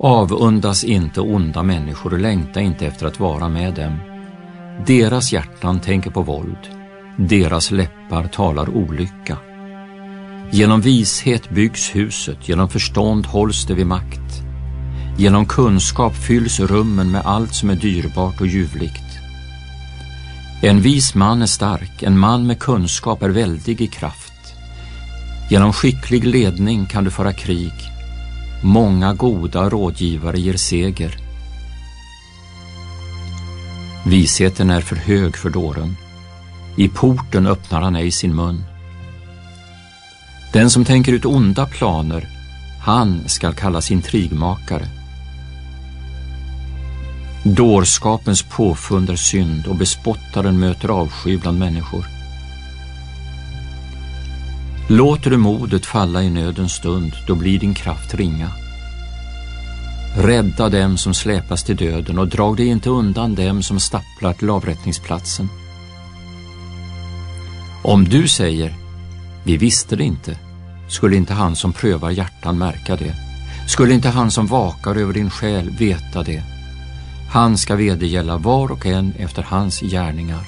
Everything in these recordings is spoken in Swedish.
Avundas inte onda människor och längta inte efter att vara med dem. Deras hjärtan tänker på våld, deras läppar talar olycka. Genom vishet byggs huset, genom förstånd hålls det vid makt. Genom kunskap fylls rummen med allt som är dyrbart och ljuvligt. En vis man är stark, en man med kunskap är väldig i kraft. Genom skicklig ledning kan du föra krig. Många goda rådgivare ger seger. Visheten är för hög för dåren. I porten öppnar han ej sin mun. Den som tänker ut onda planer, han skall kallas intrigmakare. Dårskapens påfund är synd och bespottaren möter avsky bland människor. Låter du modet falla i nödens stund, då blir din kraft ringa. Rädda dem som släpas till döden och drag dig inte undan dem som stapplar till avrättningsplatsen. Om du säger, vi visste det inte, skulle inte han som prövar hjärtan märka det. Skulle inte han som vakar över din själ veta det. Han ska vedergälla var och en efter hans gärningar.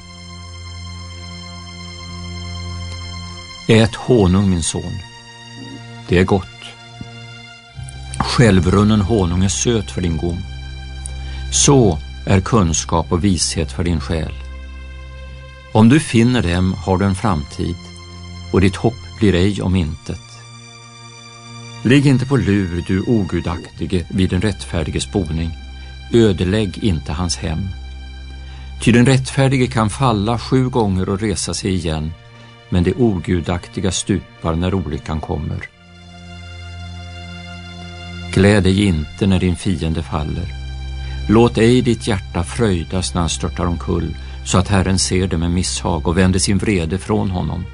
Ät honung, min son. Det är gott. Självrunnen honung är söt för din gom. Så är kunskap och vishet för din själ. Om du finner dem har du en framtid, och ditt hopp blir ej om intet. Ligg inte på lur, du ogudaktige, vid den rättfärdiges boning. Ödelägg inte hans hem. Ty den rättfärdige kan falla 7 gånger och resa sig igen, men det ogudaktiga stupar när olyckan kommer. Gläd dig inte när din fiende faller. Låt ej ditt hjärta fröjdas när han störtar omkull, så att Herren ser det med misshag och vänder sin vrede från honom.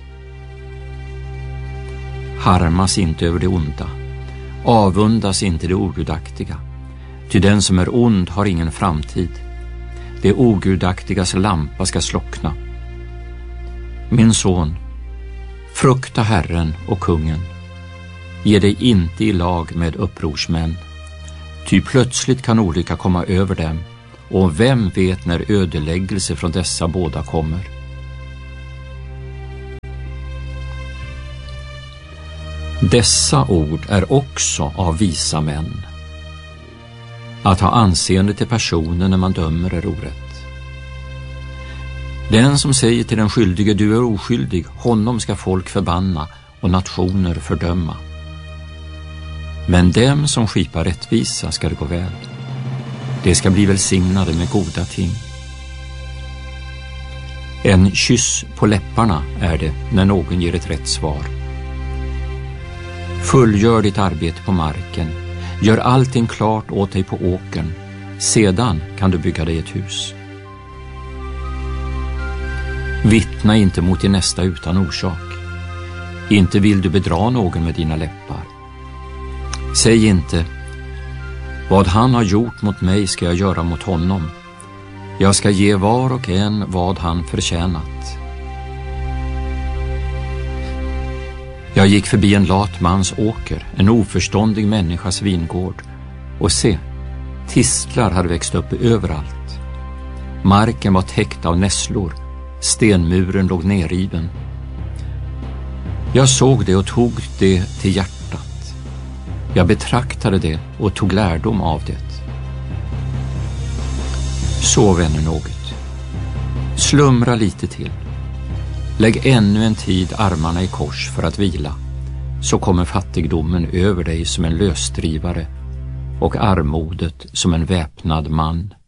Harmas inte över det onda. Avundas inte det ogudaktiga. Ty den som är ond har ingen framtid. Det ogudaktigas lampa ska slockna. Min son, frukta Herren och kungen. Ge dig inte i lag med upprorsmän. Ty plötsligt kan olycka komma över dem, och vem vet när ödeläggelse från dessa båda kommer. Dessa ord är också av visa män. Att ha anseende till personen när man dömer är orätt. Den som säger till den skyldige, du är oskyldig, honom ska folk förbanna och nationer fördöma. Men dem som skipar rättvisa ska det gå väl. Det ska bli välsignade med goda ting. En kyss på läpparna är det när någon ger ett rätt svar. Fullgör ditt arbete på marken. Gör allting klart åt dig på åkern. Sedan kan du bygga dig ett hus. Vittna inte mot din nästa utan orsak. Inte vill du bedra någon med dina läppar. Säg inte, vad han har gjort mot mig ska jag göra mot honom. Jag ska ge var och en vad han förtjänat. Jag gick förbi en lat mans åker, en oförståndig människas vingård, och se, tistlar hade växt upp överallt. Marken var täckt av nässlor, stenmuren låg nerriven. Jag såg det och tog det till hjärtat. Jag betraktade det och tog lärdom av det. Så, vänner, något. Slumra lite till. Lägg ännu en tid armarna i kors för att vila, så kommer fattigdomen över dig som en lösdrivare och armodet som en väpnad man.